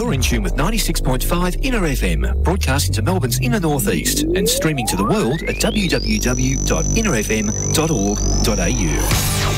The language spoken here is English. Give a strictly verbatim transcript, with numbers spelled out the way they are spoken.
You're in tune with ninety-six point five Inner F M, broadcasting to Melbourne's inner northeast and streaming to the world at w w w dot inner f m dot org dot a u.